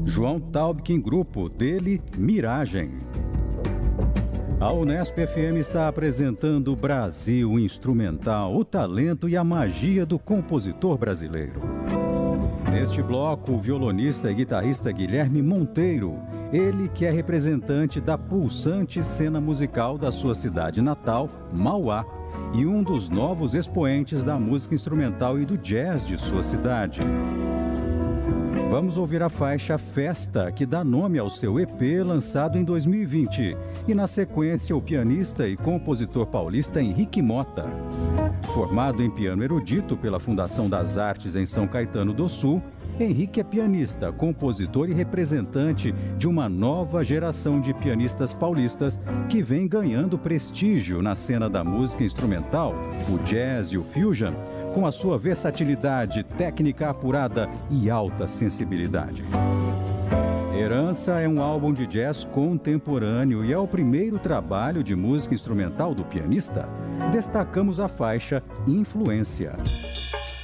João Taubkin Grupo, dele Miragem. A Unesp FM está apresentando Brasil Instrumental, o talento e a magia do compositor brasileiro. Neste bloco, o violonista e guitarrista Guilherme Monteiro, ele que é representante da pulsante cena musical da sua cidade natal, Mauá, e um dos novos expoentes da música instrumental e do jazz de sua cidade. Vamos ouvir a faixa Festa, que dá nome ao seu EP lançado em 2020. E na sequência, o pianista e compositor paulista Henrique Motta. Formado em piano erudito pela Fundação das Artes em São Caetano do Sul, Henrique é pianista, compositor e representante de uma nova geração de pianistas paulistas que vem ganhando prestígio na cena da música instrumental, o jazz e o fusion, com a sua versatilidade, técnica apurada e alta sensibilidade. Herança é um álbum de jazz contemporâneo e é o primeiro trabalho de música instrumental do pianista. Destacamos a faixa Influência.